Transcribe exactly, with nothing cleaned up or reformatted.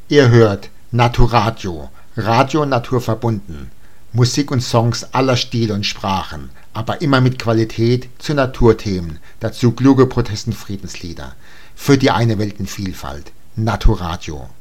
Ihr hört Naturadio, Radio naturverbunden. Musik und Songs aller Stile und Sprachen, aber immer mit Qualität zu Naturthemen, dazu kluge Protest- und Friedenslieder. Für die eine Welt in Vielfalt. Naturadio.